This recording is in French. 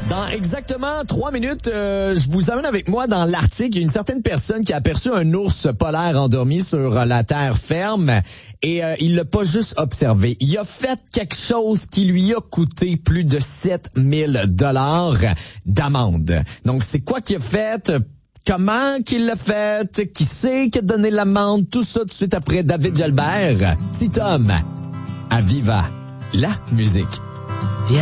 Dans exactement 3 minutes, je vous amène avec moi dans l'Arctique. Il y a une certaine personne qui a aperçu un ours polaire endormi sur la terre ferme et il l'a pas juste observé. Il a fait quelque chose qui lui a coûté plus de 7000 $ d'amende. Donc, c'est quoi qu'il a fait? Comment qu'il l'a fait? Qui c'est qui a donné l'amende? Tout ça tout de suite après David Jalbert. Petit homme à Viva la musique.